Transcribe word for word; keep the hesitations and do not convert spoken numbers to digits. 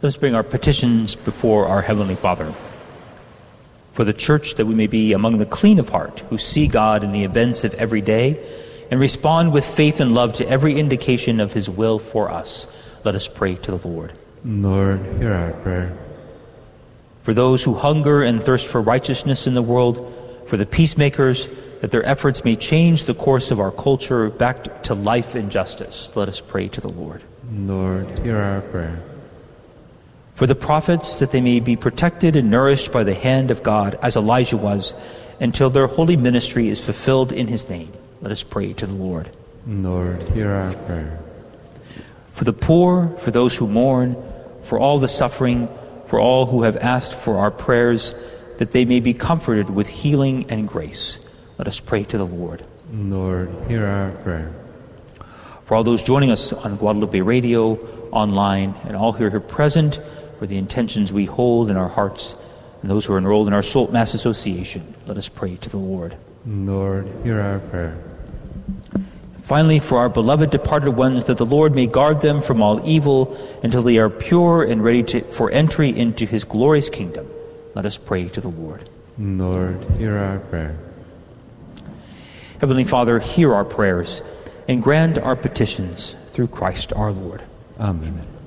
Let us bring our petitions before our Heavenly Father. For the Church, that we may be among the clean of heart, who see God in the events of every day, and respond with faith and love to every indication of His will for us. Let us pray to the Lord. Lord, hear our prayer. For those who hunger and thirst for righteousness in the world, for the peacemakers, that their efforts may change the course of our culture back to life and justice. Let us pray to the Lord. Lord, hear our prayer. For the prophets, that they may be protected and nourished by the hand of God, as Elijah was, until their holy ministry is fulfilled in His name. Let us pray to the Lord. Lord, hear our prayer. For the poor, for those who mourn, for all the suffering, for all who have asked for our prayers, that they may be comforted with healing and grace. Let us pray to the Lord. Lord, hear our prayer. For all those joining us on Guadalupe Radio, online, and all who are here present, for the intentions we hold in our hearts, and those who are enrolled in our Salt Mass Association, let us pray to the Lord. Lord, hear our prayer. Finally, for our beloved departed ones, that the Lord may guard them from all evil until they are pure and ready to, for entry into His glorious kingdom. Let us pray to the Lord. Lord, hear our prayer. Heavenly Father, hear our prayers and grant our petitions through Christ our Lord. Amen.